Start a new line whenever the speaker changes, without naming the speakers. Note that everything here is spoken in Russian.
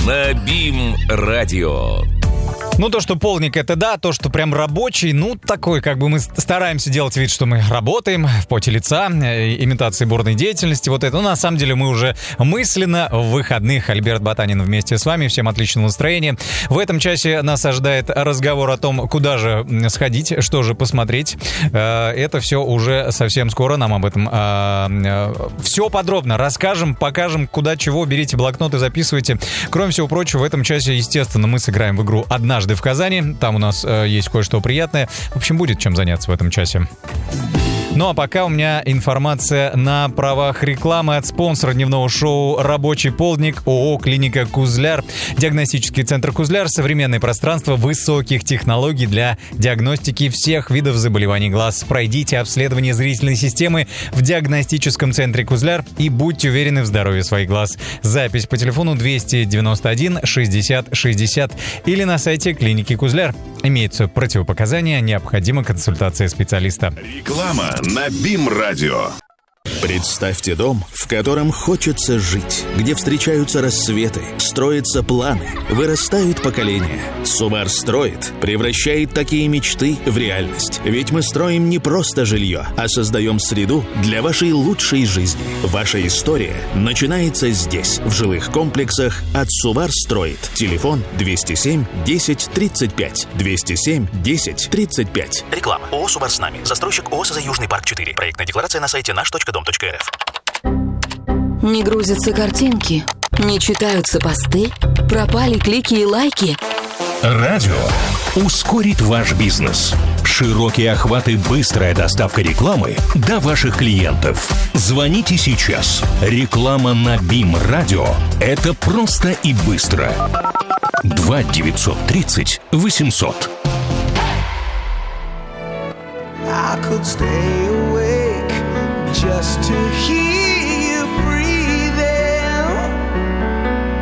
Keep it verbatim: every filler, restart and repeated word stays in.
на БИМ-радио.
Ну, то, что полдник, это да, то, что прям рабочий, ну, такой, как бы мы стараемся делать вид, что мы работаем в поте лица, имитации бурной деятельности, вот это. Ну, на самом деле, мы уже мысленно в выходных. Альберт Ботанин вместе с вами, всем отличного настроения. В этом часе нас ожидает разговор о том, куда же сходить, что же посмотреть. Это все уже совсем скоро, нам об этом все подробно расскажем, покажем, куда чего, берите блокноты, записывайте. Кроме всего прочего, в этом часе, естественно, мы сыграем в игру «Однажды в Казани». Там у нас э, есть кое-что приятное. В общем, будет чем заняться в этом часе. Ну а пока у меня информация на правах рекламы от спонсора дневного шоу «Рабочий полдник» ООО «Клиника Кузляр». Диагностический центр Кузляр – современное пространство высоких технологий для диагностики всех видов заболеваний глаз. Пройдите обследование зрительной системы в диагностическом центре Кузляр и будьте уверены в здоровье своих глаз. Запись по телефону двести девяносто один шестьдесят шестьдесят или на сайте клиники Кузляр. Имеются противопоказания, необходима консультация специалиста.
Реклама на БИМ-радио.
Представьте дом, в котором хочется жить, где встречаются рассветы, строятся планы, вырастают поколения. Сувар строит, превращает такие мечты в реальность. Ведь мы строим не просто жилье, а создаем среду для вашей лучшей жизни. Ваша история начинается здесь, в жилых комплексах от Сувар строит. Телефон двести семь десять тридцать пять. двести семь десять тридцать пять.
Реклама. ООО «Сувар с нами». Застройщик ООО «СЗ Южный парк четыре». Проектная декларация на сайте наш точка дом точка эр эф.
Не грузятся картинки, не читаются посты, пропали клики и лайки.
Радио ускорит ваш бизнес. Широкие охваты, быстрая доставка рекламы до ваших клиентов. Звоните сейчас. Реклама на БИМ-радио – это просто и быстро. два девятьсот тридцать восемьсот.
I could stay awake just to hear